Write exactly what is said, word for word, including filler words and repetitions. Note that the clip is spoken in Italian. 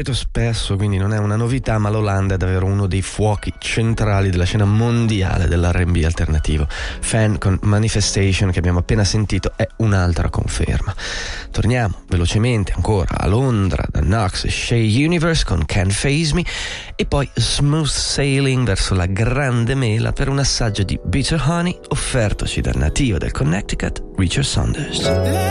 ripeto spesso, quindi non è una novità, ma l'Olanda è davvero uno dei fuochi centrali della scena mondiale dell'R and B alternativo. Fan con Manifestation, che abbiamo appena sentito, è un'altra conferma. Torniamo velocemente ancora a Londra da Knox e Shea Universe con Can't Faze Me, e poi smooth sailing verso la grande mela per un assaggio di Bitter Honey offertoci dal nativo del Connecticut, Richard Saunders.